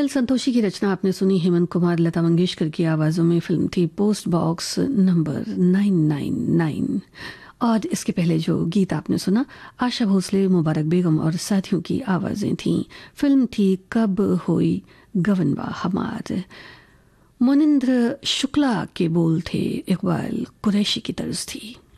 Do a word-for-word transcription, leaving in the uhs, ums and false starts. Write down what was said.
L Santoshi की रचना आपने सुनी, हेमंत कुमार लता मंगेशकर की आवाज़ों में। फिल्म थी post box number nine nine nine. और इसके पहले जो गीत आपने सुना, आशा भोसले, मुबारक बेगम और साथियों की आवाज़ें थीं। फिल्म थी कब होई गवनबा हमार। मोनिंद्र शुक्ला के बोल थे, इकबाल कुरैशी की तर्ज थी।